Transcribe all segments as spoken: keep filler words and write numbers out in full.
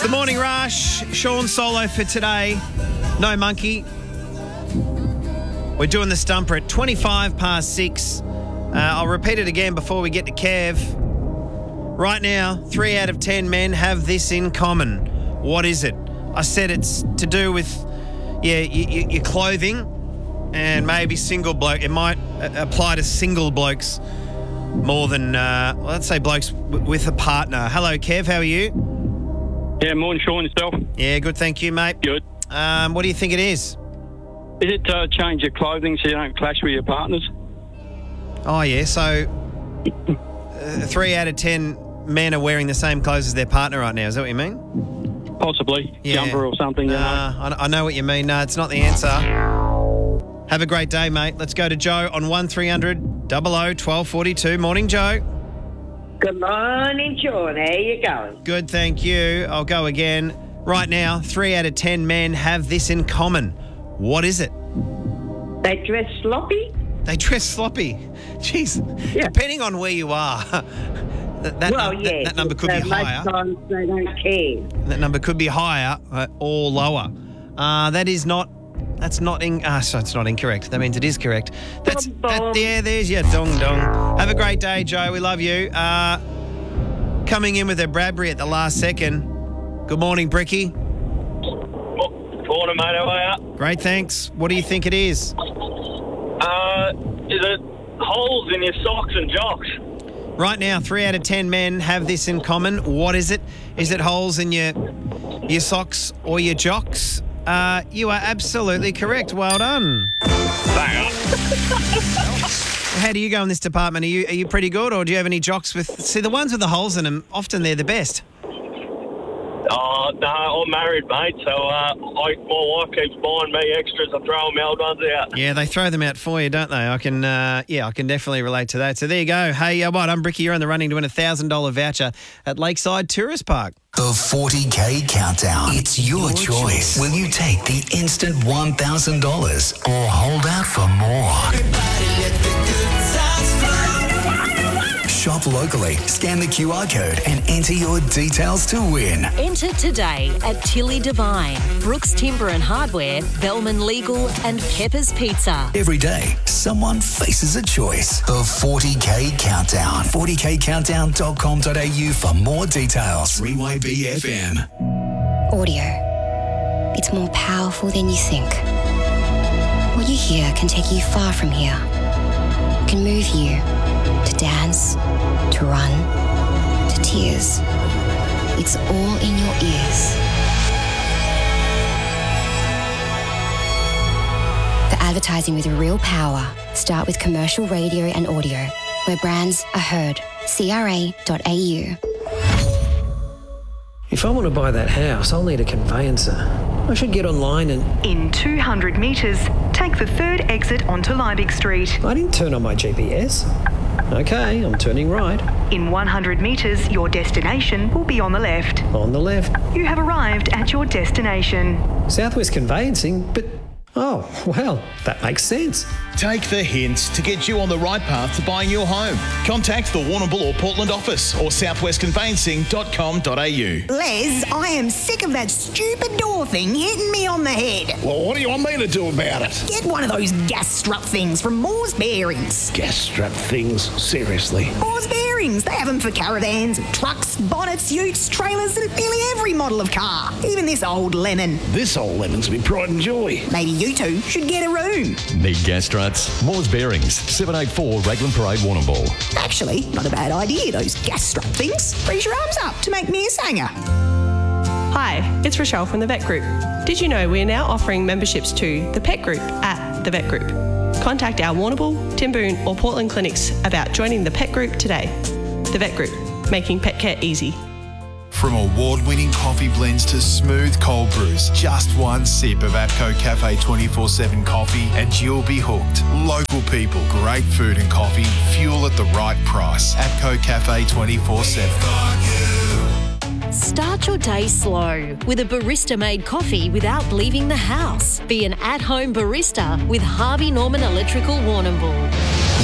the Morning Rush. Sean solo for today. No monkey. We're doing the stumper at twenty-five past six. Uh, I'll repeat it again before we get to Kev. Right now, three out of ten men have this in common. What is it? I said it's to do with yeah, y- y- your clothing and maybe single bloke. It might uh, apply to single blokes more than, uh, well, let's say blokes w- with a partner. Hello, Kev. How are you? Yeah, morning, Sean, yourself? Yeah, good, thank you, mate. Good. Um, what do you think it is? Is it to change your clothing so you don't clash with your partners? Oh, yeah, so uh, three out of ten men are wearing the same clothes as their partner right now. Is that what you mean? Possibly. Yeah. Jumper or something, you know. Uh, I, I know what you mean. No, it's not the answer. Have a great day, mate. Let's go to Joe on one three hundred double oh twelve forty-two. Morning, Joe. Good morning, Sean. How you going? Good, thank you. I'll go again. Right now, three out of ten men have this in common. What is it? They dress sloppy? They dress sloppy. Jeez. Yeah. Depending on where you are, that, that, well, that, yeah. that number could uh, be higher. Most times they don't care. That number could be higher uh, or lower. Uh, that is not. That's not. In, uh, so it's not incorrect. That means it is correct. That's. Bum, That, bum. yeah, there's your dong dong. Have a great day, Joe. We love you. Uh, coming in with a Bradbury at the last second. Good morning, Bricky. Morning, mate. How are you? Great, thanks. What do you think it is? Uh, is it holes in your socks and jocks? Right now, three out of ten men have this in common. What is it? Is it holes in your your socks or your jocks? Uh, you are absolutely correct. Well done. Bang up. How do you go in this department? Are you are you pretty good, or do you have any jocks with? See, the ones with the holes in them, often they're the best. Oh, no, I'm married, mate, so uh, I, my wife keeps buying me extras. I'm throwing my old ones out. Yeah, they throw them out for you, don't they? I can, uh, yeah, I can definitely relate to that. So there you go. Hey, uh, what? I'm Bricky. You're on the running to win a thousand dollar voucher at Lakeside Tourist Park. The forty K Countdown. It's your, choice. Will you take the instant one thousand dollars or hold out for more? Shop locally, scan the Q R code and enter your details to win. Enter today at Tilly Divine, Brooks Timber and Hardware, Bellman Legal and Pepper's Pizza. Every day, someone faces a choice. The forty K Countdown. forty k countdown dot com dot a u for more details. three Y B F M. Audio. It's more powerful than you think. What you hear can take you far from here. Can move you to dance, to run, to tears. It's all in your ears. For advertising with real power, start with commercial radio and audio, where brands are heard. C R A dot A U. If I want to buy that house, I'll need a conveyancer. I should get online and... In two hundred metres, take the third exit onto Liebig Street. I didn't turn on my G P S. Okay, I'm turning right. In one hundred metres, your destination will be on the left. On the left. You have arrived at your destination. Southwest Conveyancing, but... Oh, well, that makes sense. Take the hints to get you on the right path to buying your home. Contact the Warrnambool or Portland office or southwest conveyancing dot com dot a u. Les, I am sick of that stupid door thing hitting me on the head. Well, what do you want me to do about it? Get one of those gas strut things from Moore's Bearings. Gas strut things? Seriously? Moore's Bearings. They have them for caravans and trucks, bonnets, utes, trailers, and nearly every model of car. Even this old lemon. This old lemon's my pride and joy. Maybe you two should get a room. Need gas struts? Moore's Bearings, seven eighty-four Raglan Parade, Warrnambool. Actually, not a bad idea, those gas strut things. Freeze your arms up to make me a sanger. Hi, it's Rochelle from the Vet Group. Did you know we are now offering memberships to the Pet Group at the Vet Group? Contact our Warrnambool, Timboon or Portland clinics about joining the Pet Group today. The Vet Group, making pet care easy. From award-winning coffee blends to smooth cold brews, just one sip of APCO Cafe twenty-four seven coffee and you'll be hooked. Local people, great food and coffee, fuel at the right price. APCO Cafe twenty-four seven. Start your day slow with a barista-made coffee without leaving the house. Be an at-home barista with Harvey Norman Electrical Warrnambool.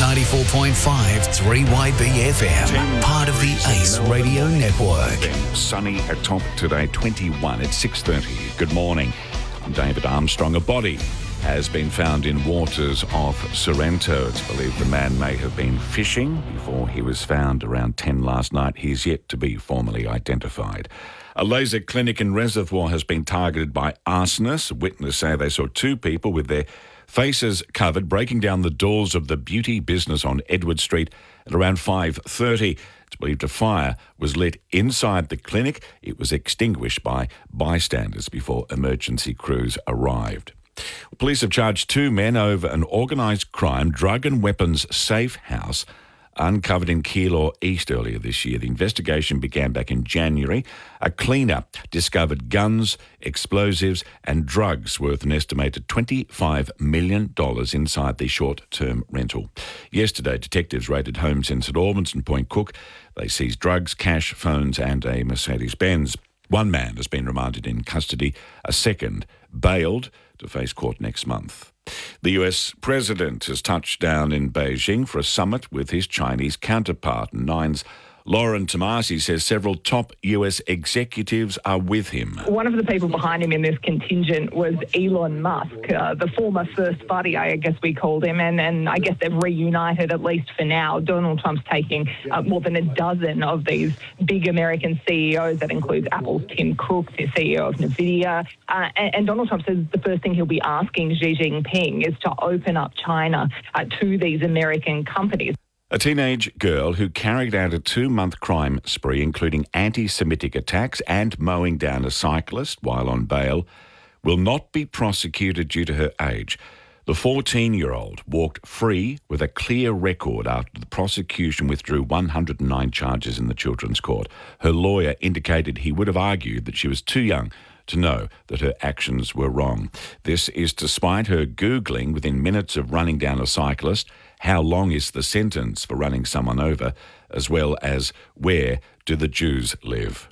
ninety-four point five three Y B F M, part of the Ace Radio Network. Sunny atop today, twenty-one at six thirty. Good morning. I'm David Armstrong. A body has been found in waters off Sorrento. It's believed the man may have been fishing before he was found around ten last night. He is yet to be formally identified. A laser clinic in Reservoir has been targeted by arsonists. Witnesses say they saw two people with their faces covered breaking down the doors of the beauty business on Edward Street at around five thirty. It's believed a fire was lit inside the clinic. It was extinguished by bystanders before emergency crews arrived. Police have charged two men over an organised crime drug and weapons safe house uncovered in Keilor East earlier this year. The investigation began back in January. A clean-up discovered guns, explosives and drugs worth an estimated twenty-five million dollars inside the short-term rental. Yesterday, detectives raided homes in St Albans and Point Cook. They seized drugs, cash, phones and a Mercedes-Benz. One man has been remanded in custody. A second bailed to face court next month. The U S president has touched down in Beijing for a summit with his Chinese counterpart. Nine's Lauren Tomasi says several top U S executives are with him. One of the people behind him in this contingent was Elon Musk, uh, the former first buddy, I guess we called him, and, and I guess they've reunited, at least for now. Donald Trump's taking uh, more than a dozen of these big American C E Os. That includes Apple's Tim Cook, the C E O of NVIDIA. Uh, and, and Donald Trump says the first thing he'll be asking Xi Jinping is to open up China uh, to these American companies. A teenage girl who carried out a two-month crime spree, including anti-Semitic attacks and mowing down a cyclist while on bail, will not be prosecuted due to her age. The fourteen-year-old walked free with a clear record after the prosecution withdrew one hundred nine charges in the Children's Court. Her lawyer indicated he would have argued that she was too young to know that her actions were wrong. This is despite her Googling within minutes of running down a cyclist how long is the sentence for running someone over, as well as where do the Jews live.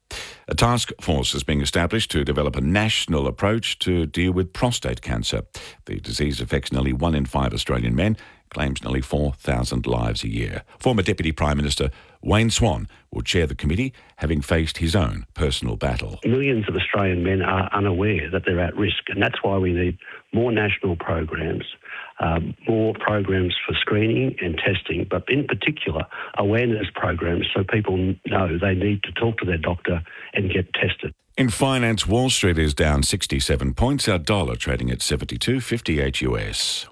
A task force is being established to develop a national approach to deal with prostate cancer. The disease affects nearly one in five Australian men, claims nearly four thousand lives a year. Former Deputy Prime Minister Wayne Swan will chair the committee, having faced his own personal battle. Millions of Australian men are unaware that they're at risk, and that's why we need more national programs, um, more programs for screening and testing, but in particular awareness programs so people know they need to talk to their doctor and get tested. In finance, Wall Street is down sixty-seven points. Our dollar trading at seventy-two fifty-eight U S.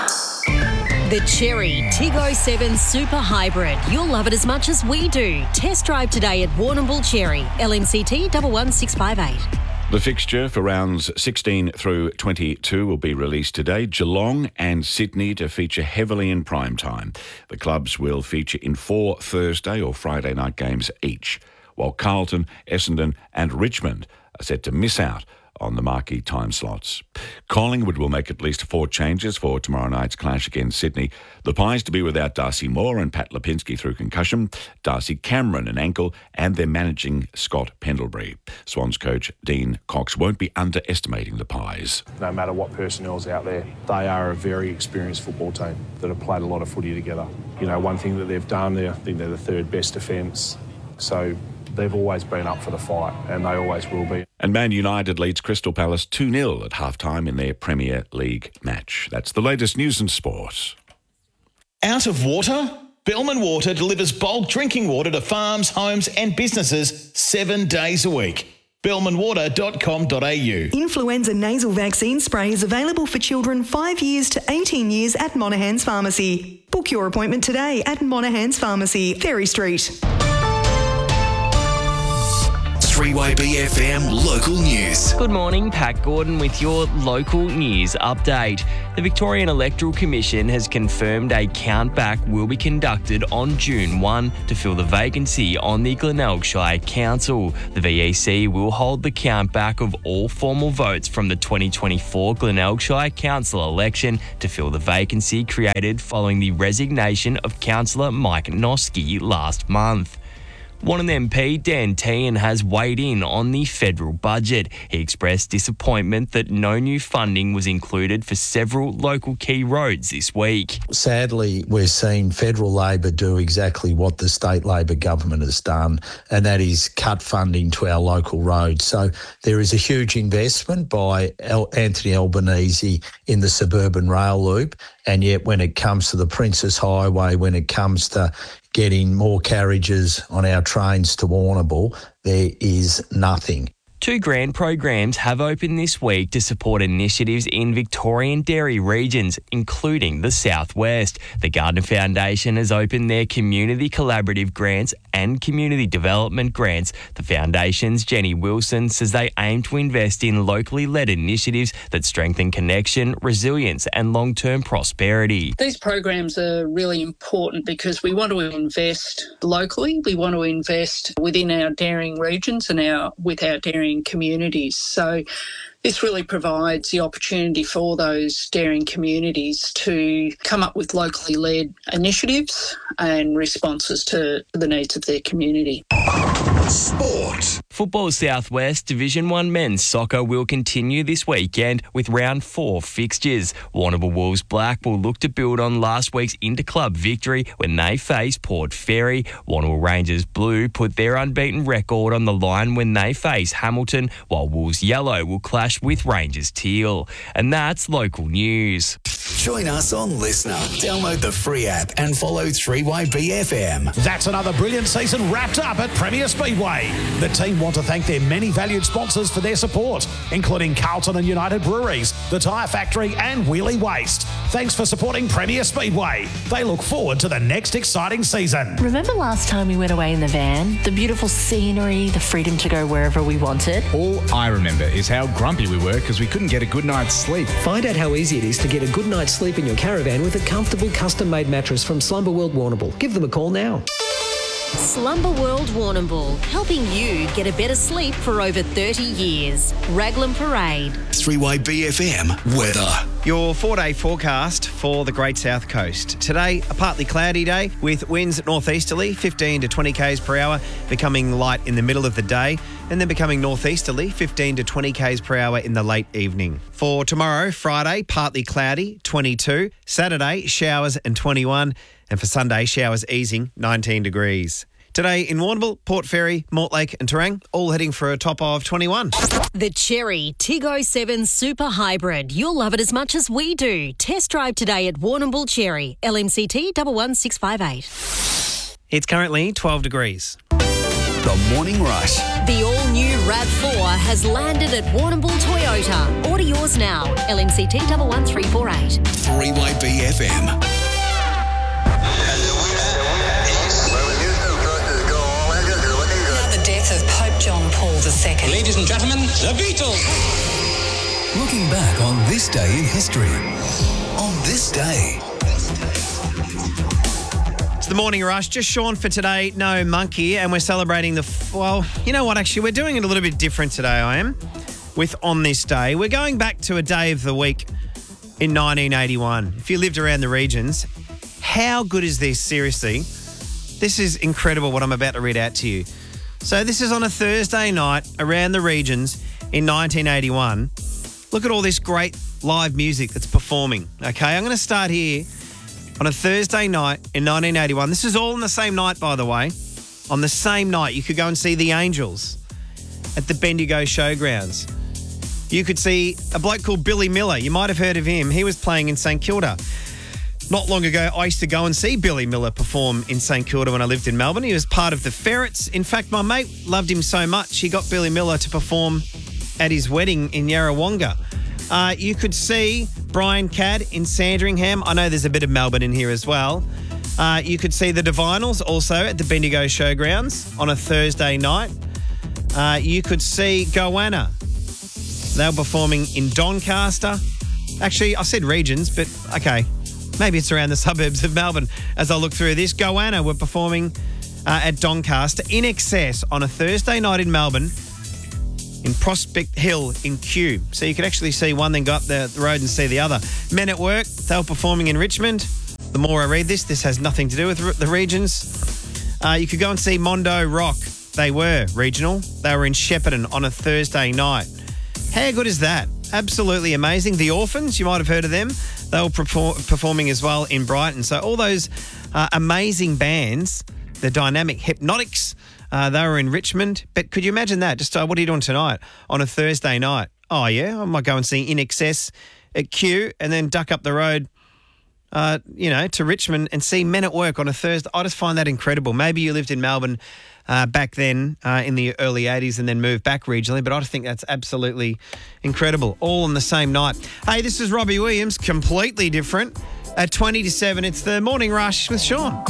The Chery Tiggo seven Super Hybrid. You'll love it as much as we do. Test drive today at Warrnambool Chery. L M C T one one six five eight. The fixture for rounds sixteen through twenty-two will be released today. Geelong and Sydney to feature heavily in prime time. The clubs will feature in four Thursday or Friday night games each, while Carlton, Essendon and Richmond are set to miss out on the marquee time slots. Collingwood will make at least four changes for tomorrow night's clash against Sydney. The Pies to be without Darcy Moore and Pat Lipinski through concussion, Darcy Cameron an ankle, and they're managing Scott Pendlebury. Swans coach Dean Cox won't be underestimating the Pies. No matter what personnel's out there, they are a very experienced football team that have played a lot of footy together. You know, one thing that they've done, I think they're the third best defence. So they've always been up for the fight, and they always will be. And Man United leads Crystal Palace two nil at half-time in their Premier League match. That's the latest news and sport. Out of water? Bellman Water delivers bulk drinking water to farms, homes and businesses seven days a week. bellman water dot com dot a u. Influenza nasal vaccine spray is available for children five years to eighteen years at Monaghan's Pharmacy. Book your appointment today at Monaghan's Pharmacy, Ferry Street. three Y B F M Local News. Good morning, Pat Gordon with your local news update. The Victorian Electoral Commission has confirmed a countback will be conducted on June first to fill the vacancy on the Glenelg Shire Council. The V E C will hold the countback of all formal votes from the twenty twenty-four Glenelg Shire Council election to fill the vacancy created following the resignation of Councillor Mike Noski last month. Warren M P Dan Tehan has weighed in on the federal budget. He expressed disappointment that no new funding was included for several local key roads this week. Sadly, we're seeing federal Labor do exactly what the state Labor government has done, and that is cut funding to our local roads. So there is a huge investment by El- Anthony Albanese in the suburban rail loop, and yet when it comes to the Princess Highway, when it comes to getting more carriages on our trains to Warrnambool, there is nothing. Two grant programs have opened this week to support initiatives in Victorian dairy regions, including the Southwest. The Gardner Foundation has opened their community collaborative grants and community development grants. The Foundation's Jenny Wilson says they aim to invest in locally led initiatives that strengthen connection, resilience and long-term prosperity. These programs are really important because we want to invest locally. We want to invest within our dairying regions and our with our dairying communities. So this really provides the opportunity for those dairying communities to come up with locally led initiatives and responses to the needs of their community. Sport. Football Southwest Division one men's soccer will continue this weekend with round four fixtures. Warrnambool Wolves Black will look to build on last week's inter-club victory when they face Port Fairy. Warrnambool Rangers Blue put their unbeaten record on the line when they face Hamilton, while Wolves Yellow will clash with Rangers Teal. And that's local news. Join us on Listener. Download the free app and follow three Y B F M. That's another brilliant season wrapped up at Premier Speedway. The team want to thank their many valued sponsors for their support, including Carlton and United Breweries, the Tyre Factory and Wheelie Waste. Thanks for supporting Premier Speedway. They look forward to the next exciting season. Remember last time we went away in the van? The beautiful scenery, the freedom to go wherever we wanted? All I remember is how grumpy we were because we couldn't get a good night's sleep. Find out how easy it is to get a good night's sleep in your caravan with a comfortable custom-made mattress from Slumber World Warrnambool. Give them a call now. Slumber World Warrnambool, helping you get a better sleep for over thirty years. Raglan Parade. three Y B F M weather. Your four-day forecast for the Great South Coast. Today, a partly cloudy day with winds northeasterly, fifteen to twenty k's per hour, becoming light in the middle of the day, and then becoming northeasterly, fifteen to twenty k's per hour in the late evening. For tomorrow, Friday, partly cloudy, twenty-two. Saturday, showers and twenty-one. And for Sunday, showers easing, nineteen degrees. Today in Warrnambool, Port Fairy, Mortlake and Terang, all heading for a top of twenty-one. The Cherry Tig oh seven Super Hybrid. You'll love it as much as we do. Test drive today at Warrnambool Cherry. L M C T one one six five eight. It's currently twelve degrees. The Morning Rush. The all-new RAV four has landed at Warrnambool Toyota. Order yours now. L M C T one one three four eight. three Y B F M. Of Pope John Paul the Second. Ladies and gentlemen, the Beatles. Looking back on this day in history. On this day. It's the Morning Rush. Just Sean for today. No monkey. And we're celebrating the... F- well, you know what? Actually, we're doing it a little bit different today, I am. With On This Day. We're going back to a day of the week in nineteen eighty-one. If you lived around the regions, how good is this? Seriously. This is incredible what I'm about to read out to you. So this is on a Thursday night around the regions in nineteen eighty-one. Look at all this great live music that's performing. Okay, I'm going to start here on a Thursday night in nineteen eighty-one. This is all on the same night, by the way. On the same night, you could go and see the Angels at the Bendigo Showgrounds. You could see a bloke called Billy Miller. You might have heard of him. He was playing in St Kilda. Not long ago, I used to go and see Billy Miller perform in St Kilda when I lived in Melbourne. He was part of the Ferrets. In fact, my mate loved him so much, he got Billy Miller to perform at his wedding in Yarrawonga. Uh, you could see Brian Cadd in Sandringham. I know there's a bit of Melbourne in here as well. Uh, you could see the Divinals also at the Bendigo Showgrounds on a Thursday night. Uh, you could see Goanna. They were performing in Doncaster. Actually, I said regions, but okay. Maybe it's around the suburbs of Melbourne as I look through this. Goanna were performing uh, at Doncaster. In Excess on a Thursday night in Melbourne in Prospect Hill in Kew. So you could actually see one, then go up the, the road and see the other. Men at Work, they were performing in Richmond. The more I read this, this has nothing to do with the regions. Uh, you could go and see Mondo Rock. They were regional. They were in Shepparton on a Thursday night. How good is that? Absolutely amazing. The Orphans, you might have heard of them. They were perform- performing as well in Brighton. So all those uh, amazing bands, the Dynamic Hypnotics, uh, they were in Richmond. But could you imagine that? Just uh, what are you doing tonight on a Thursday night? Oh, yeah, I might go and see In Excess at Q and then duck up the road, uh, you know, to Richmond and see Men at Work on a Thursday. I just find that incredible. Maybe you lived in Melbourne uh, back then uh, in the early eighties and then moved back regionally, but I just think that's absolutely incredible. All on the same night. Hey, this is Robbie Williams, completely different. At twenty to seven, it's the Morning Rush with Sean.